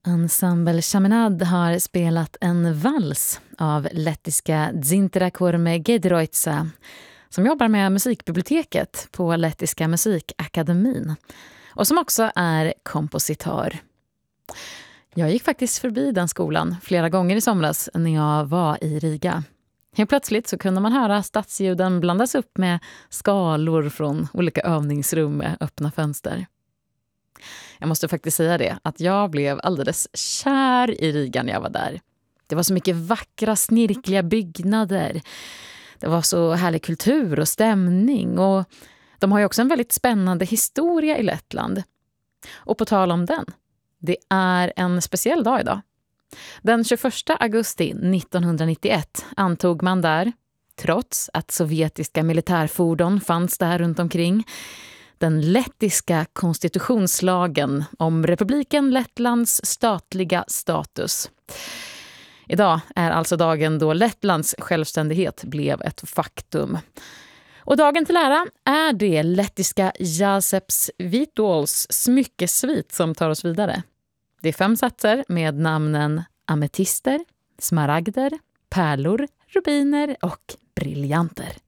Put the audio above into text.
Ensemble Chaminade har spelat en vals av lettiska Dzintra Korme Gedroitsa som jobbar med musikbiblioteket på Lettiska musikakademin och som också är kompositör. Jag gick faktiskt förbi den skolan flera gånger i somras när jag var i Riga. Helt plötsligt så kunde man höra stadsljuden blandas upp med skalor från olika övningsrum med öppna fönster. Jag måste faktiskt säga det, att jag blev alldeles kär i Riga när jag var där. Det var så mycket vackra, snirkliga byggnader. Det var så härlig kultur och stämning. Och de har ju också en väldigt spännande historia i Lettland. Och på tal om den, det är en speciell dag idag. Den 21 augusti 1991 antog man där, trots att sovjetiska militärfordon fanns där runt omkring, den lettiska konstitutionslagen om republiken Lettlands statliga status. Idag är alltså dagen då Lettlands självständighet blev ett faktum. Och dagen till ära är det lettiska Jāzeps Vītols smyckesvit som tar oss vidare. Det är 5 satser med namnen ametister, smaragder, pärlor, rubiner och briljanter.